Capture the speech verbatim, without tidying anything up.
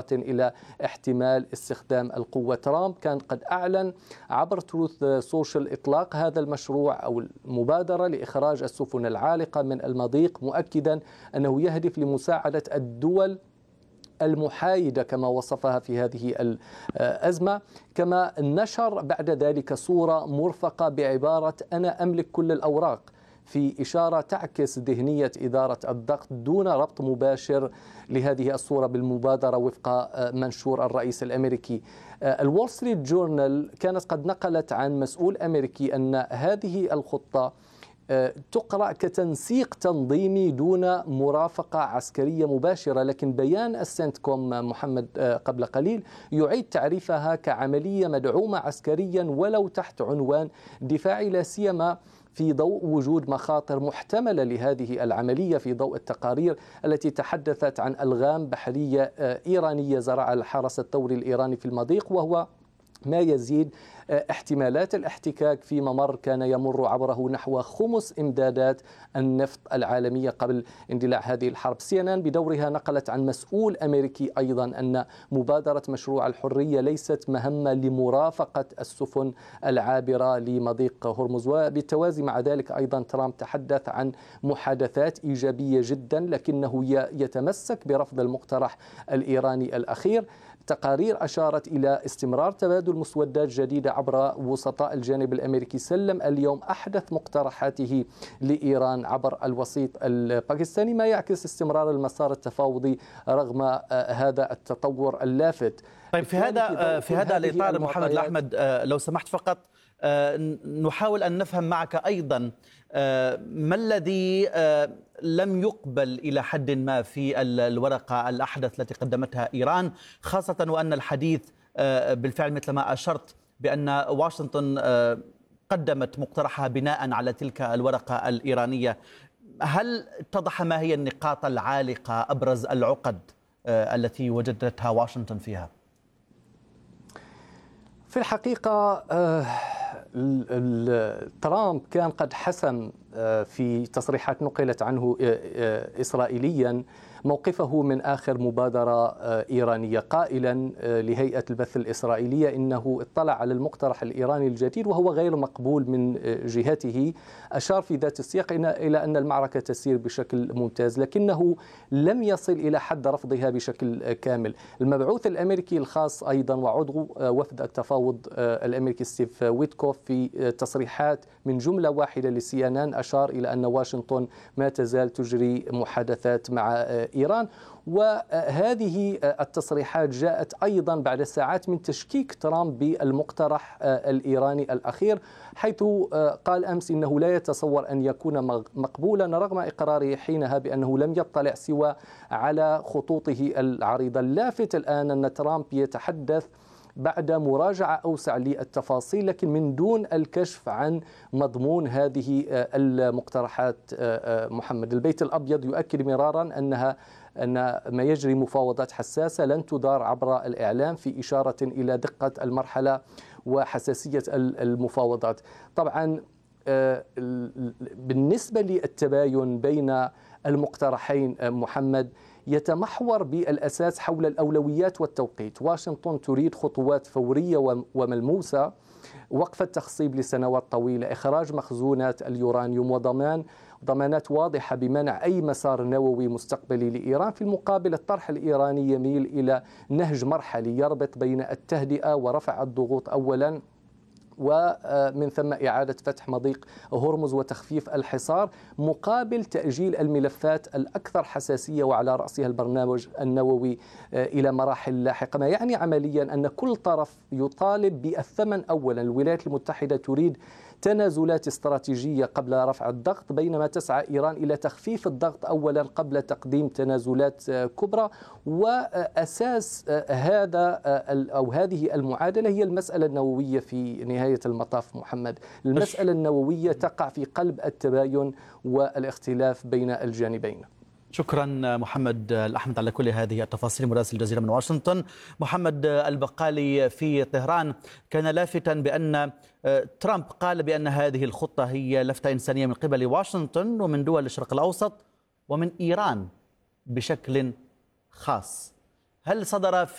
إشارة إلى احتمال استخدام القوة. ترامب كان قد أعلن عبر تروث سوشيال إطلاق هذا المشروع أو المبادرة لإخراج السفن العالقة من المضيق، مؤكدا أنه يهدف لمساعدة الدول المحايدة كما وصفها في هذه الأزمة. كما نشر بعد ذلك صورة مرفقة بعبارة أنا أملك كل الأوراق، في إشارة تعكس ذهنية إدارة الضغط دون ربط مباشر لهذه الصورة بالمبادرة وفق منشور الرئيس الأمريكي. الول ستريت جورنال كانت قد نقلت عن مسؤول أمريكي أن هذه الخطة تقرأ كتنسيق تنظيمي دون مرافقة عسكرية مباشرة، لكن بيان السنتكوم محمد قبل قليل يعيد تعريفها كعملية مدعومة عسكريا ولو تحت عنوان دفاعي، لا سيما في ضوء وجود مخاطر محتملة لهذه العملية في ضوء التقارير التي تحدثت عن ألغام بحرية إيرانية زرعها الحرس الثوري الإيراني في المضيق، وهو ما يزيد احتمالات الاحتكاك في ممر كان يمر عبره نحو خمس إمدادات النفط العالمية قبل اندلاع هذه الحرب. سي ان ان بدورها نقلت عن مسؤول أمريكي أيضا أن مبادرة مشروع الحرية ليست مهمة لمرافقة السفن العابرة لمضيق هرمز. وبالتوازي مع ذلك أيضا ترامب تحدث عن محادثات إيجابية جدا، لكنه يتمسك برفض المقترح الإيراني الأخير. تقارير أشارت إلى استمرار تبادل مسودات جديدة عبر وسطاء الجانب الأمريكي. سلم اليوم أحدث مقترحاته لإيران عبر الوسيط الباكستاني، ما يعكس استمرار المسار التفاوضي رغم هذا التطور اللافت. طيب في هذا في هذا الإطار محمد الأحمد، لو سمحت فقط نحاول أن نفهم معك أيضا ما الذي لم يقبل إلى حد ما في الورقة الأحدث التي قدمتها إيران، خاصة وأن الحديث بالفعل مثل ما أشرت بأن واشنطن قدمت مقترحها بناء على تلك الورقة الإيرانية. هل اتضح ما هي النقاط العالقة، أبرز العقد التي وجدتها واشنطن فيها؟ في الحقيقة ترامب كان قد حسم في تصريحات نقلت عنه إسرائيليا موقفه من آخر مبادرة إيرانية، قائلا لهيئة البث الإسرائيلية إنه اطلع على المقترح الإيراني الجديد وهو غير مقبول من جهته. أشار في ذات السياق إلى أن المعركة تسير بشكل ممتاز، لكنه لم يصل إلى حد رفضها بشكل كامل. المبعوث الأمريكي الخاص أيضا وعضو وفد التفاوض الأمريكي ستيف ويتكوف في تصريحات من جملة واحدة لسي ان ان أشار إلى أن واشنطن ما تزال تجري محادثات مع إيران. وهذه التصريحات جاءت أيضا بعد ساعات من تشكيك ترامب بالمقترح الإيراني الأخير، حيث قال أمس إنه لا يتصور أن يكون مقبولا رغم إقراره حينها بأنه لم يطلع سوى على خطوطه العريضة. اللافت الآن أن ترامب يتحدث بعد مراجعة أوسع للتفاصيل لكن من دون الكشف عن مضمون هذه المقترحات. محمد، البيت الأبيض يؤكد مرارا أنها أن ما يجري مفاوضات حساسة لن تدار عبر الإعلام، في إشارة إلى دقة المرحلة وحساسية المفاوضات. طبعا بالنسبة للتباين بين المقترحين محمد يتمحور بالأساس حول الأولويات والتوقيت. واشنطن تريد خطوات فورية وملموسة، وقف التخصيب لسنوات طويلة، إخراج مخزونات اليورانيوم وضمان ضمانات واضحة بمنع أي مسار نووي مستقبلي لإيران. في المقابل الطرح الإيراني يميل إلى نهج مرحلي يربط بين التهدئة ورفع الضغوط أولا، ومن ثم إعادة فتح مضيق هرمز وتخفيف الحصار مقابل تأجيل الملفات الأكثر حساسية وعلى رأسها البرنامج النووي إلى مراحل لاحقة. ما يعني عمليا أن كل طرف يطالب بالثمن أولا. الولايات المتحدة تريد تنازلات استراتيجية قبل رفع الضغط، بينما تسعى إيران إلى تخفيف الضغط أولا قبل تقديم تنازلات كبرى. وأساس هذا أو هذه المعادلة هي المسألة النووية في نهاية المطاف. محمد، المسألة النووية تقع في قلب التباين والاختلاف بين الجانبين. شكرا محمد الأحمد على كل هذه التفاصيل. مراسل الجزيرة من واشنطن محمد البقالي في طهران. كان لافتا بأن ترامب قال بأن هذه الخطة هي لفتة إنسانية من قبل واشنطن ومن دول الشرق الأوسط ومن إيران بشكل خاص. هل صدر